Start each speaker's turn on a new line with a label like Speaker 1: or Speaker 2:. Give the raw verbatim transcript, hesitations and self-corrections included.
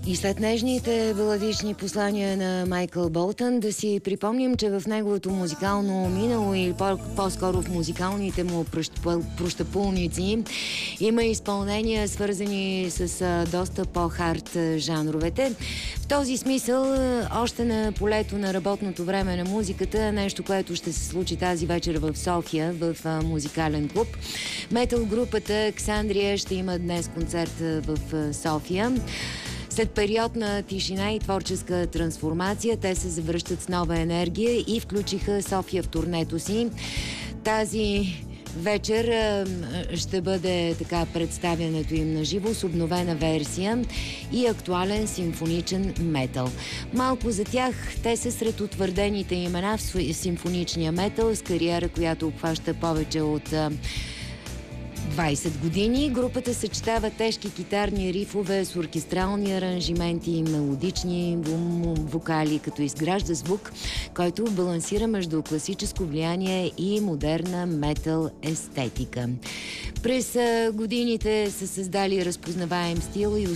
Speaker 1: И след нежните баладични послания на Майкъл Болтън, да си припомним, че в неговото музикално минало или по-скоро в музикалните му прощапулници има изпълнения, свързани с а, доста по-хард жанровете. В този смисъл, още на полето на работното време на музиката, нещо, което ще се случи тази вечер в София, в а, музикален клуб. Метал групата Ксандрия ще има днес концерт в а, София. След период на тишина и творческа трансформация, те се завръщат с нова енергия и включиха София в турнето си. Тази вечер ще бъде така представянето им на живо с обновена версия и актуален симфоничен метал. Малко за тях, те са сред утвърдените имена в симфоничния метал с кариера, която обхваща повече от двайсет години. Групата съчетава тежки китарни рифове с оркестрални аранжименти и мелодични вокали, като изгражда звук, който балансира между класическо влияние и модерна метал естетика. През годините са създали разпознаваем стил и